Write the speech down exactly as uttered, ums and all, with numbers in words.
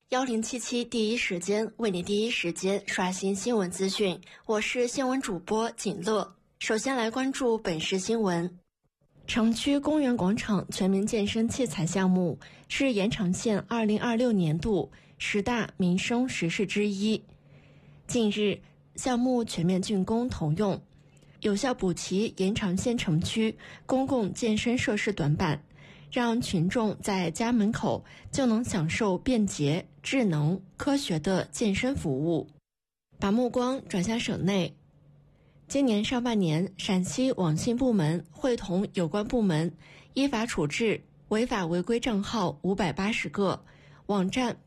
幺零七七第一时间为你第一时间刷新新闻资讯，我是新闻主播景乐。首先来关注本市新闻。城区公园广场全民健身器材项目是延长县二零二六年度十大民生实事之一。近日，项目全面竣工投用，有效补齐延长县城区公共健身设施短板，让群众在家门口就能享受便捷、智能、科学的健身服务。把目光转向省内，今年上半年，陕西网信部门会同有关部门依法处置违法违规账号五百八十个，网站